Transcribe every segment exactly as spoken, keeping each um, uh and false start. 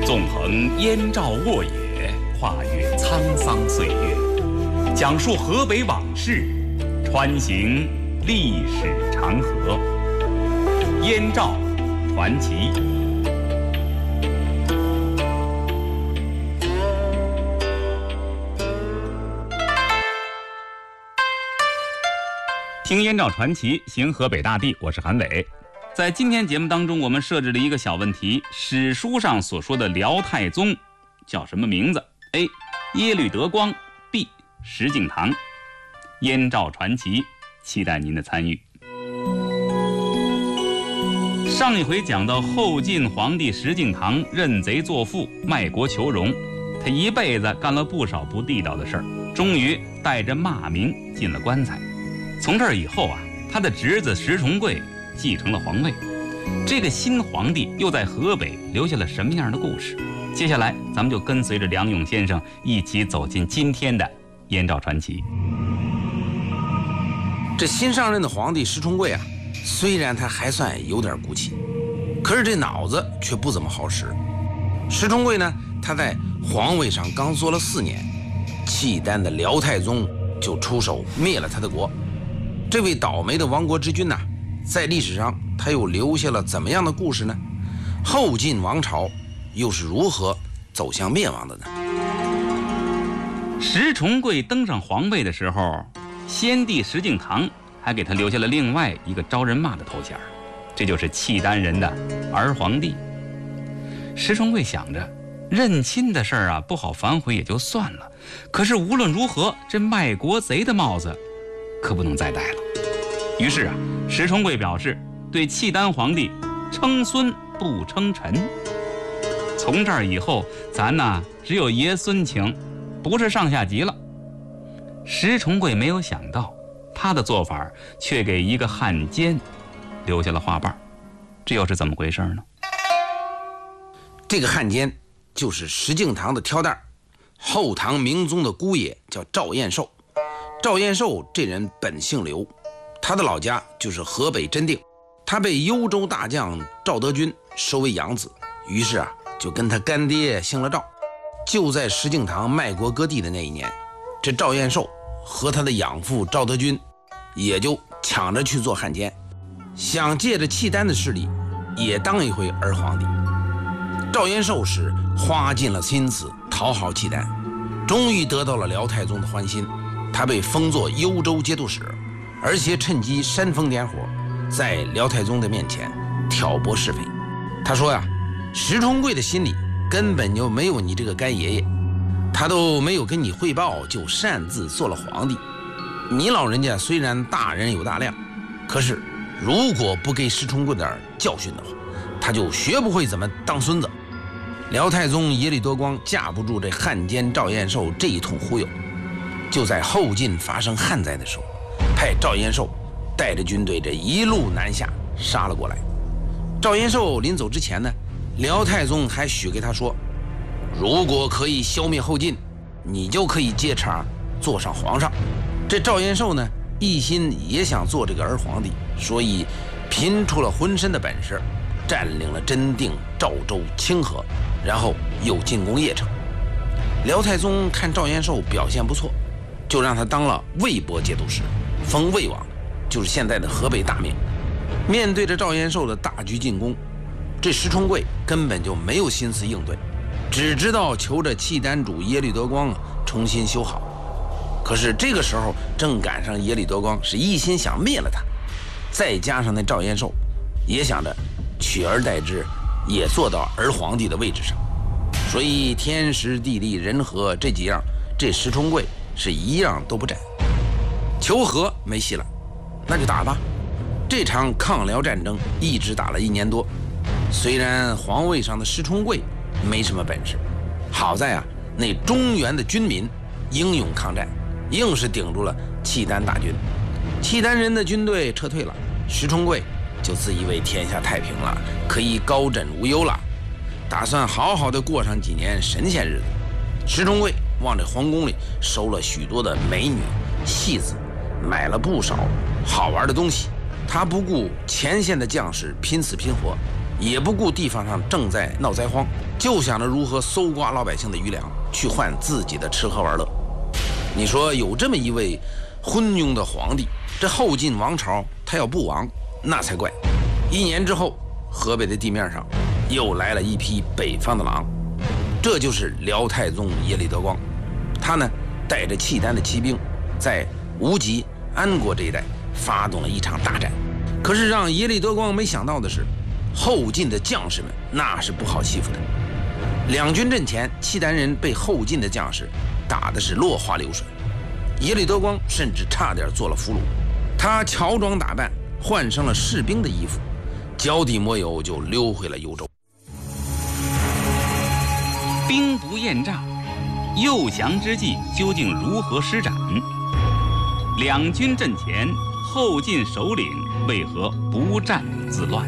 纵横燕赵沃野，跨越沧桑岁月，讲述河北往事，穿行历史长河。燕赵传奇。听燕赵传奇，行河北大地，我是韩伟。在今天节目当中，我们设置了一个小问题：史书上所说的辽太宗叫什么名字 ？A. 耶律德光 B. 石敬瑭。燕赵传奇，期待您的参与。上一回讲到后晋皇帝石敬瑭认贼作父，卖国求荣，他一辈子干了不少不地道的事儿，终于带着骂名进了棺材。从这儿以后啊，他的侄子石重贵继承了皇位。这个新皇帝又在河北留下了什么样的故事？接下来咱们就跟随着梁勇先生一起走进今天的燕赵传奇。 这新上任的皇帝石重贵啊，虽然他还算有点骨气，可是这脑子却不怎么好使。石重贵呢，他在皇位上刚坐了四年，契丹的辽太宗就出手灭了他的国。这位倒霉的亡国之君呐、啊，在历史上他又留下了怎么样的故事呢？后晋王朝又是如何走向灭亡的呢？ 石重贵登上皇位的时候，先帝石敬瑭还给他留下了另外一个招人骂的头衔，这就是契丹人的儿皇帝。石重贵想着，认亲的事儿啊，不好反悔也就算了，可是无论如何，这卖国贼的帽子可不能再戴了。于是啊，石重贵表示对契丹皇帝称孙不称臣。从这儿以后，咱呢只有爷孙情，不是上下级了。石重贵没有想到，他的做法却给一个汉奸留下了花瓣，这又是怎么回事呢？ 这个汉奸就是石敬瑭的挑担，后唐明宗的姑爷叫赵彦寿。赵彦寿这人本姓刘，他的老家就是河北真定。他被幽州大将赵德军收为养子，于是啊，就跟他干爹姓了赵。就在石敬瑭卖国割地的那一年，这赵彦寿和他的养父赵德军也就抢着去做汉奸，想借着契丹的势力也当一回儿皇帝。赵彦寿是花尽了心思讨好契丹，终于得到了辽太宗的欢心，他被封作幽州节度使，而且趁机煽风点火，在辽太宗的面前挑拨是非。他说呀，石重贵的心里根本就没有你这个干爷爷，他都没有跟你汇报就擅自做了皇帝。你老人家虽然大人有大量，可是如果不给石重贵点教训的话，他就学不会怎么当孙子。辽太宗耶律德光架不住这汉奸赵彦寿这一通忽悠，就在后晋发生旱灾的时候，派赵彦寿带着军队这一路南下杀了过来。赵彦寿临走之前呢，辽太宗还许给他说，如果可以消灭后晋，你就可以接茬做上皇上。这赵彦寿呢，一心也想做这个儿皇帝，所以拼出了浑身的本事，占领了真定、赵州、清河，然后又进攻邺城。辽太宗看赵彦寿表现不错，就让他当了魏博节度使，封魏王，就是现在的河北大名。面对着赵彦寿的大举进攻，这石重贵根本就没有心思应对，只知道求着契丹主耶律德光重新修好。可是这个时候正赶上耶律德光是一心想灭了他，再加上那赵彦寿也想着取而代之，也做到儿皇帝的位置上，所以天时地利人和这几样，这石重贵是一样都不占。求和没戏了，那就打吧。这场抗辽战争一直打了一年多，虽然皇位上的石重贵没什么本事，好在啊，那中原的军民英勇抗战，硬是顶住了契丹大军。契丹人的军队撤退了，石重贵就自以为天下太平了，可以高枕无忧了，打算好好的过上几年神仙日子。石重贵往这皇宫里收了许多的美女戏子，买了不少好玩的东西。他不顾前线的将士拼死拼活， 也不顾地方上正在闹灾荒，就想着如何搜刮老百姓的余粮，去换自己的吃喝玩乐。你说有这么一位昏庸的皇帝，这后晋王朝他要不亡，那才怪。一年之后，河北的地面上又来了一批北方的狼，这就是辽太宗耶律德光。他呢，带着契丹的骑兵，在无极、安国这一带发动了一场大战。可是让耶律德光没想到的是，后晋的将士们那是不好欺负的。两军阵前，契丹人被后晋的将士打的是落花流水，耶律德光甚至差点做了俘虏。他乔装打扮，换上了士兵的衣服，脚底抹油就溜回了幽州。 兵不厌诈，诱降之计究竟如何施展？两军阵前，后晋首领为何不战自乱？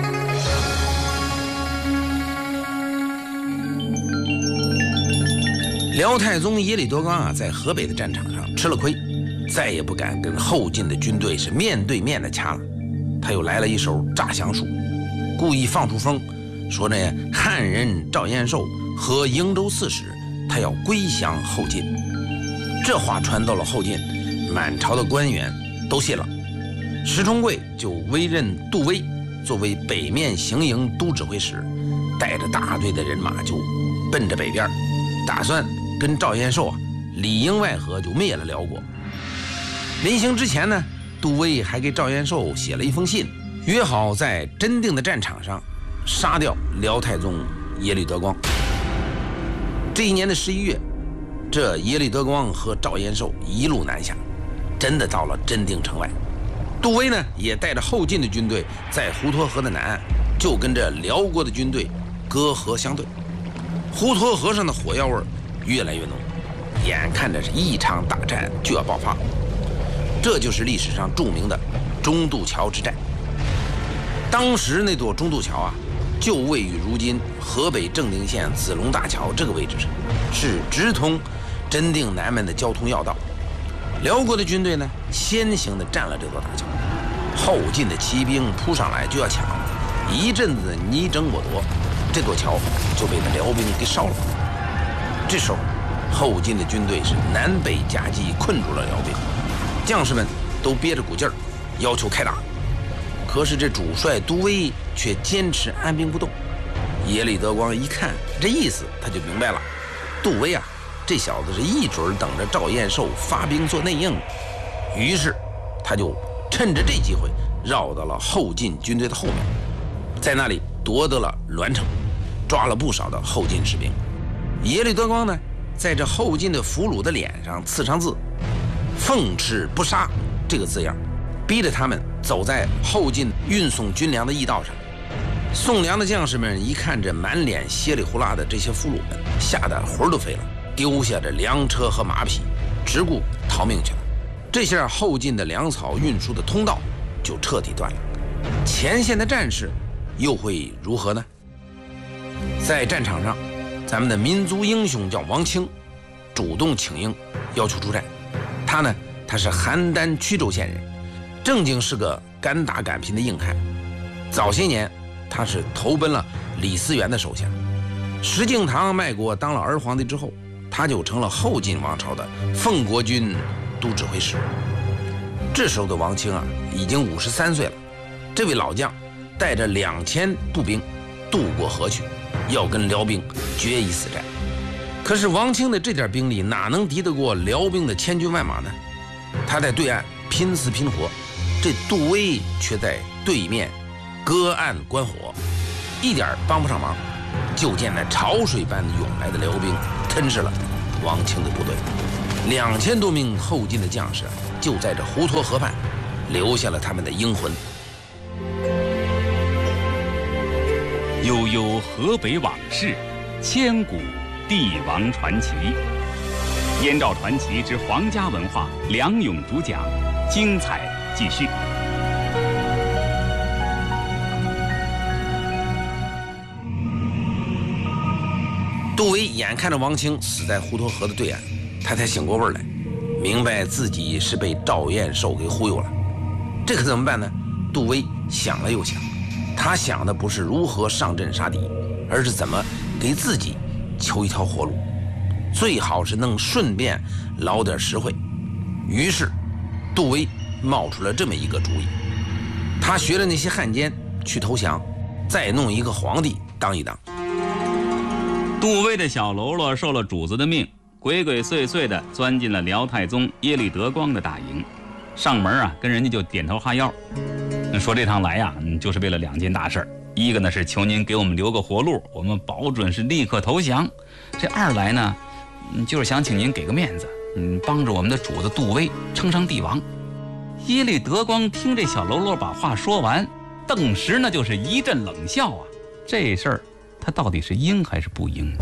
辽太宗耶律德光啊，在河北的战场上吃了亏，再也不敢跟后晋的军队是面对面的掐了。他又来了一手诈降术，故意放出风，说呢汉人赵彦寿和瀛州刺史，他要归降后晋。这话传到了后晋，满朝的官员都信了。石重贵就委任杜威作为北面行营都指挥使，带着大队的人马就奔着北边，打算跟赵彦寿啊里应外合，就灭了辽国。临行之前呢，杜威还给赵彦寿写了一封信，约好在真定的战场上杀掉辽太宗耶律德光。这一年的十一月，这耶律德光和赵彦寿一路南下，真的到了真定城外。杜威呢，也带着后晋的军队在滹沱河的南岸，就跟着辽国的军队隔河相对。滹沱河上的火药味越来越浓，眼看着是一场大战就要爆发。这就是历史上著名的中渡桥之战。当时那座中渡桥啊，就位于如今河北正定县子龙大桥这个位置上，是直通真定南门的交通要道。辽国的军队呢，先行的占了这座大桥，后晋的骑兵扑上来就要抢，一阵子你争我夺，这座桥就被那辽兵给烧了。这时候，后晋的军队是南北夹击，困住了辽兵，将士们都憋着股劲儿，要求开打。可是这主帅杜威却坚持按兵不动。耶律德光一看这意思，他就明白了，杜威啊，这小子是一准等着赵彦寿发兵做内应。于是他就趁着这机会绕到了后晋军队的后面，在那里夺得了栾城，抓了不少的后晋士兵。耶律德光呢，在这后晋的俘虏的脸上刺上字“奉旨不杀”这个字样，逼着他们走在后晋运送军粮的驿道上。送粮的将士们一看这满脸稀里呼啦的这些俘虏们，吓得魂都飞了，丢下着粮车和马匹，直顾逃命去了。这下后晋的粮草运输的通道就彻底断了。前线的战士又会如何呢？在战场上，咱们的民族英雄叫王清，主动请缨，要求出战。他呢，他是邯郸曲州县人，正经是个敢打敢拼的硬汉。早些年，他是投奔了李嗣源的手下。石敬瑭卖国当了儿皇帝之后，他就成了后晋王朝的奉国军都指挥使。这时候的王清啊，已经五十三岁了。这位老将带着两千步兵渡过河去，要跟辽兵决一死战。可是王清的这点兵力哪能敌得过辽兵的千军万马呢？他在对岸拼死拼活，这杜威却在对面隔岸观火，一点帮不上忙。就见那潮水般涌来的辽兵吞噬了王清的部队，两千多名后晋的将士就在这滹沱河畔留下了他们的英魂。 悠悠河北往事，千古帝王传奇。燕赵传奇之皇家文化，梁勇主讲，精彩继续。 杜威眼看着王清死在滹沱河的对岸，他才醒过味来，明白自己是被赵彦寿给忽悠了。这可怎么办呢？杜威想了又想， 他想的不是如何上阵杀敌，而是怎么给自己求一条活路，最好是能顺便捞点实惠。于是杜威冒出了这么一个主意，他学了那些汉奸去投降，再弄一个皇帝当一当。 杜威的小喽啰受了主子的命，鬼鬼祟祟地钻进了辽太宗耶律德光的大营，上门啊跟人家就点头哈腰，说这趟来呀、啊，就是为了两件大事，一个呢是求您给我们留个活路，我们保准是立刻投降；这二来呢，就是想请您给个面子，嗯，帮着我们的主子杜威称上帝王。耶律德光听这小喽啰把话说完，顿时那就是一阵冷笑啊，这事儿他到底是应还是不应？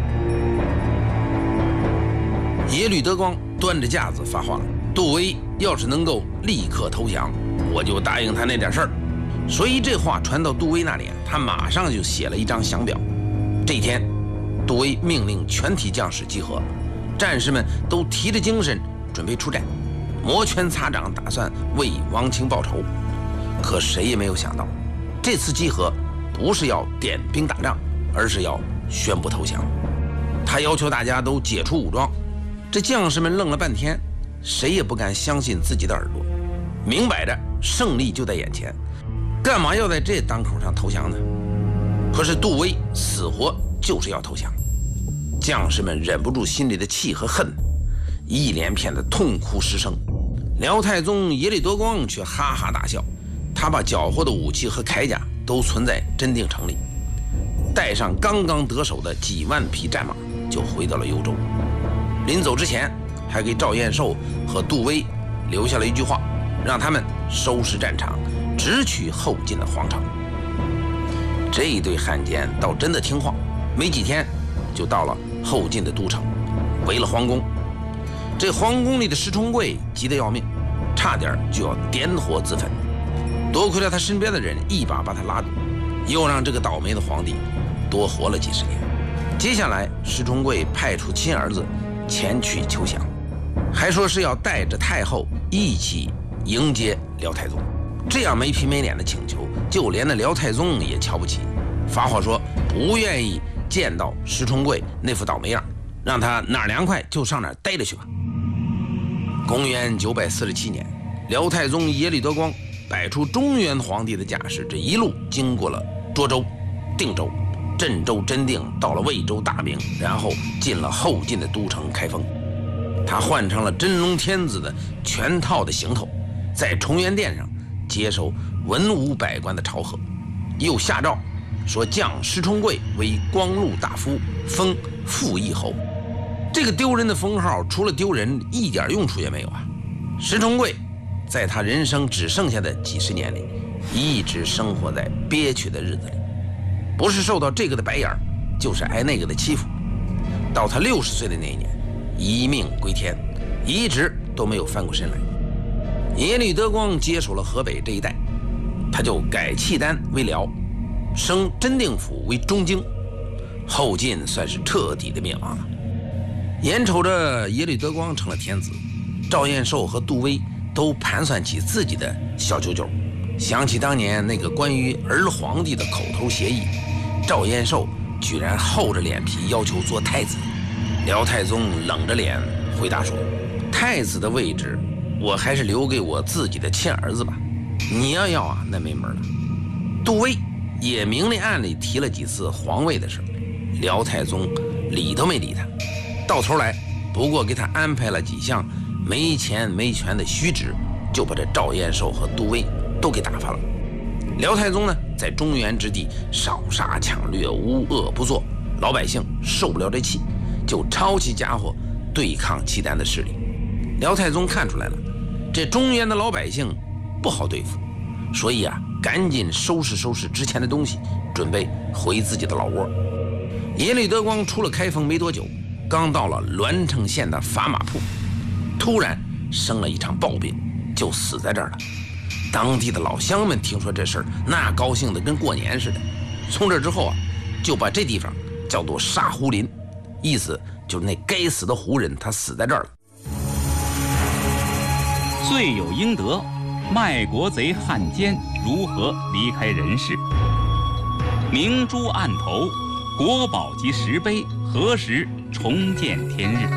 耶律德光端着架子发话，杜威要是能够立刻投降，我就答应他那点事儿。所以这话传到杜威那里，他马上就写了一张降表。这一天，杜威命令全体将士集合，战士们都提着精神准备出战，摩拳擦掌，打算为王清报仇。可谁也没有想到，这次集合不是要点兵打仗，而是要宣布投降。他要求大家都解除武装。这将士们愣了半天，谁也不敢相信自己的耳朵，明摆着胜利就在眼前，干嘛要在这当口上投降呢？可是杜威死活就是要投降，将士们忍不住心里的气和恨，一连片的痛哭失声。辽太宗耶律德光却哈哈大笑，他把缴获的武器和铠甲都存在真定城里，带上刚刚得手的几万匹战马，就回到了幽州。临走之前，还给赵彦寿和杜威留下了一句话，让他们收拾战场，直取后晋的皇城。这一对汉奸倒真的听话，没几天就到了后晋的都城，围了皇宫。这皇宫里的石重贵急得要命，差点就要点火自焚，多亏了他身边的人一把把他拉住，又让这个倒霉的皇帝多活了几十年。接下来石重贵派出亲儿子前去求降，还说是要带着太后一起迎接辽太宗。这样没皮没脸的请求，就连那辽太宗也瞧不起，发话说不愿意见到石重贵那副倒霉样，让他哪儿凉快就上哪儿待着去吧。公元九百四十七年，辽太宗耶律德光摆出中原皇帝的架势，这一路经过了涿州、定州、镇州、真定，到了魏州、大名，然后进了后晋的都城开封。他换成了真龙天子的全套的行头，在崇元殿上接受文武百官的朝贺，又下诏说降石重贵为光禄大夫，封复义侯。这个丢人的封号，除了丢人，一点用处也没有啊！石重贵在他人生只剩下的几十年里，一直生活在憋屈的日子里，不是受到这个的白眼儿，就是挨那个的欺负。到他六十岁的那一年，一命归天，一直都没有翻过身来。耶律德光接手了河北这一带，他就改契丹为辽，升真定府为中京，后晋算是彻底的灭亡了。眼瞅着耶律德光成了天子，赵彦寿和杜威都盘算起自己的小九九，想起当年那个关于儿皇帝的口头协议，赵彦寿居然厚着脸皮要求做太子。辽太宗冷着脸回答说，太子的位置我还是留给我自己的亲儿子吧，你要要啊那没门了。杜威也明里暗里提了几次皇位的事，辽太宗理都没理他，到头来不过给他安排了几项没钱没权的虚职，就把这赵彦寿和杜威都给打发了。辽太宗呢，在中原之地少杀抢掠，无恶不作，老百姓受不了这气，就抄起家伙对抗契丹的势力。辽太宗看出来了，这中原的老百姓不好对付，所以啊，赶紧收拾收拾之前的东西，准备回自己的老窝。耶律德光出了开封没多久，刚到了栾城县的砝码铺，突然生了一场暴病，就死在这儿了。当地的老乡们听说这事儿，那高兴的跟过年似的。从这之后啊，就把这地方叫做沙湖林，意思就是那该死的胡人他死在这儿了。 罪有应得，卖国贼汉奸如何离开人世？ 明珠案头，国宝级石碑何时重见天日？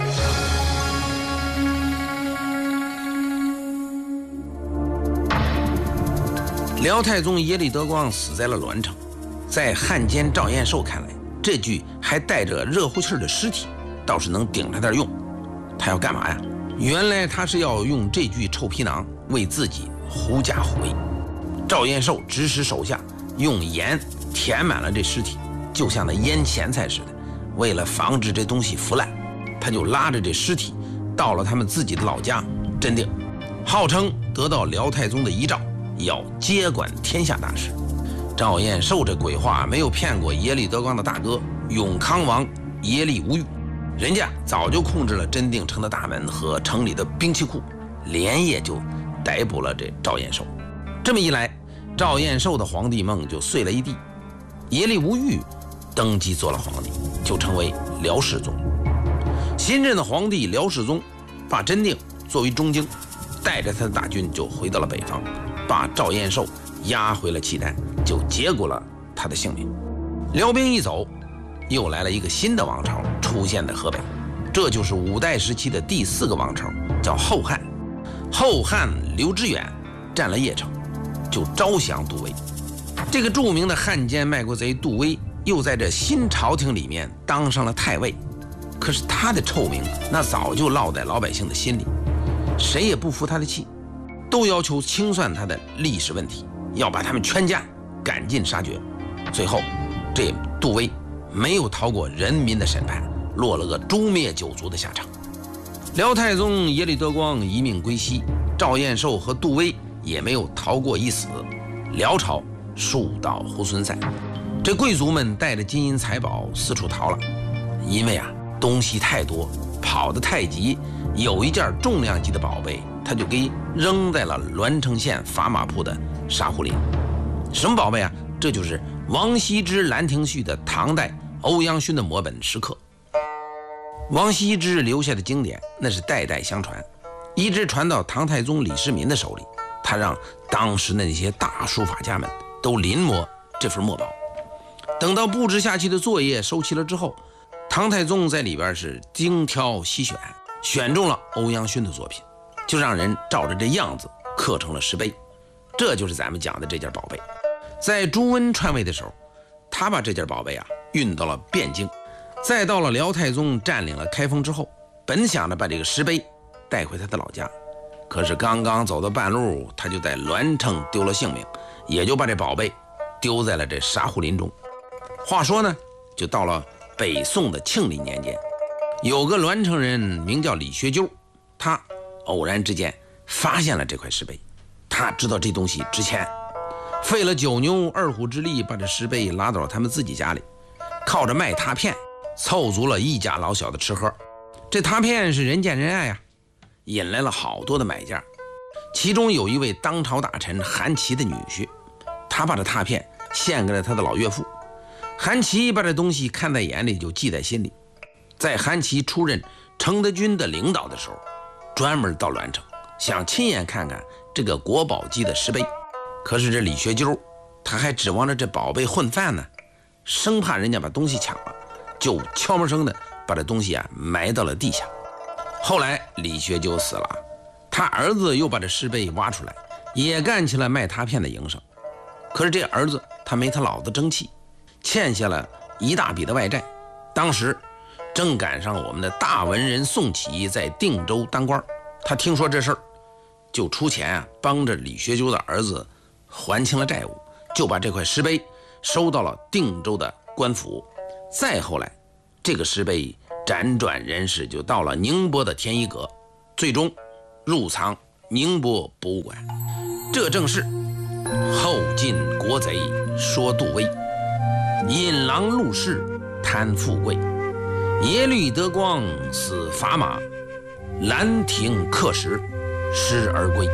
辽太宗耶律德光死在了栾城，在汉奸赵彦寿看来，这具还带着热乎气儿的尸体倒是能顶着点用。他要干嘛呀？原来他是要用这具臭皮囊为自己狐假虎威。赵彦寿指使手下用盐填满了这尸体，就像那腌咸菜似的。为了防止这东西腐烂，他就拉着这尸体到了他们自己的老家真定，号称得到辽太宗的遗诏，要接管天下大事。赵彦寿这鬼话没有骗过耶律德光的大哥永康王耶律无欲，人家早就控制了真定城的大门和城里的兵器库，连夜就逮捕了这赵彦寿。这么一来，赵彦寿的皇帝梦就碎了一地。耶律无欲登基做了皇帝，就成为辽世宗。新任的皇帝辽世宗把真定作为中京，带着他的大军就回到了北方，把赵彦寿押回了契丹，就结果了他的性命。辽兵一走，又来了一个新的王朝出现在河北，这就是五代时期的第四个王朝，叫后汉。后汉刘知远占了邺城，就招降杜威。这个著名的汉奸卖国贼杜威又在这新朝廷里面当上了太尉，可是他的臭名那早就落在老百姓的心里，谁也不服他的气，都要求清算他的历史问题，要把他们全家赶尽杀绝。最后这杜威没有逃过人民的审判，落了个诛灭九族的下场。辽太宗耶律德光一命归西，赵彦寿和杜威也没有逃过一死，辽朝树倒猢狲散。这贵族们带着金银财宝四处逃了，因为啊东西太多，跑得太急，有一件重量级的宝贝他就给扔在了栾城县砝码铺的沙湖林。什么宝贝啊？这就是王羲之《兰亭序》的唐代欧阳询的摹本石刻。王羲之留下的经典那是代代相传，一直传到唐太宗李世民的手里，他让当时的那些大书法家们都临摹这份墨宝。等到布置下去的作业收齐了之后，唐太宗在里边是精挑细选，选中了欧阳询的作品，就让人照着这样子刻成了石碑。这就是咱们讲的这件宝贝。在朱温篡位的时候，他把这件宝贝啊运到了汴京，再到了辽太宗占领了开封之后，本想着把这个石碑带回他的老家，可是刚刚走到半路，他就在栾城丢了性命，也就把这宝贝丢在了这沙湖林中。话说呢，就到了北宋的庆历年间，有个栾城人名叫李学究，他偶然之间发现了这块石碑，他知道这东西值钱，费了九牛二虎之力把这石碑拉到了他们自己家里，靠着卖拓片凑足了一家老小的吃喝。这拓片是人见人爱啊，引来了好多的买家。其中有一位当朝大臣韩琦的女婿，他把这拓片献给了他的老岳父。韩琦把这东西看在眼里，就记在心里。在韩琦出任承德军的领导的时候，专门到栾城想亲眼看看这个国宝级的石碑。可是这李学究他还指望着这宝贝混饭呢，生怕人家把东西抢了，就悄没声的把这东西啊埋到了地下。后来李学究死了，他儿子又把这石碑挖出来，也干起了卖拓片的营生。可是这儿子他没他老子争气，欠下了一大笔的外债。当时正赶上我们的大文人宋祁在定州当官，他听说这事儿，就出钱啊帮着李学究的儿子还清了债务，就把这块石碑收到了定州的官府。再后来，这个石碑辗转人世，就到了宁波的天一阁，最终入藏宁波博物馆。这正是后晋国贼说杜威，引狼入室贪富贵，耶律德光死砝码，兰亭刻石失而归。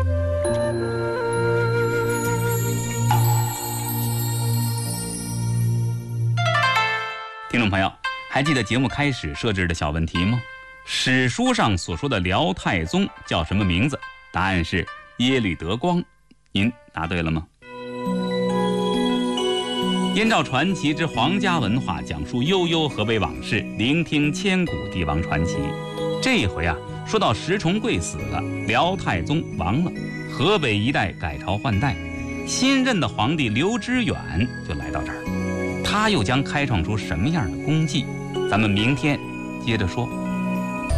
听众朋友，还记得节目开始设置的小问题吗？史书上所说的辽太宗叫什么名字？答案是耶律德光。您答对了吗？ 燕赵传奇之皇家文化，讲述悠悠河北往事，聆听千古帝王传奇。这一回啊，说到石重贵死了，辽太宗亡了，河北一带改朝换代，新任的皇帝刘知远就来到这儿，他又将开创出什么样的功绩？咱们明天接着说。